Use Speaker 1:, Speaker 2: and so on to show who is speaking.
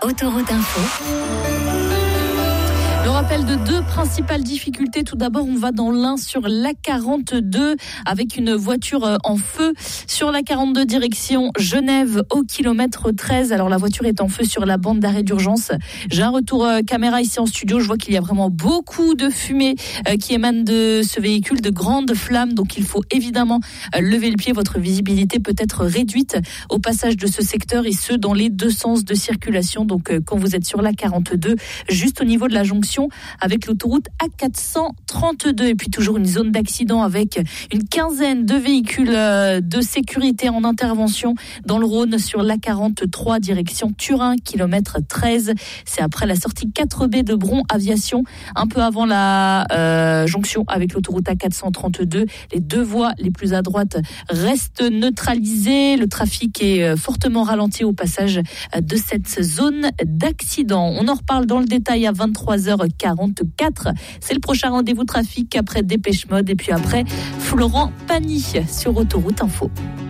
Speaker 1: Autoroute Info.
Speaker 2: Le rappel de deux principales difficultés. Tout d'abord, on va dans l'Ain sur l'A42 avec une voiture en feu sur l'A42 direction Genève au kilomètre 13. Alors la voiture est en feu sur la bande d'arrêt d'urgence. J'ai un retour caméra ici en studio. Je vois qu'il y a vraiment beaucoup de fumée qui émane de ce véhicule, de grandes flammes. Donc il faut évidemment lever le pied. Votre visibilité peut être réduite au passage de ce secteur et ce dans les deux sens de circulation. Donc quand vous êtes sur l'A42, juste au niveau de la jonction avec l'autoroute A432 et puis toujours une zone d'accident avec une quinzaine de véhicules de sécurité en intervention dans le Rhône sur l'A43 direction Turin, kilomètre 13. C'est après la sortie 4B de Bron Aviation, un peu avant la jonction avec l'autoroute A432. Les deux voies les plus à droite restent neutralisées. Le trafic est fortement ralenti au passage de cette zone d'accident. On en reparle dans le détail à 23h44. C'est le prochain rendez-vous trafic après Dépêche Mode et puis après Florent Pagny sur Autoroute Info.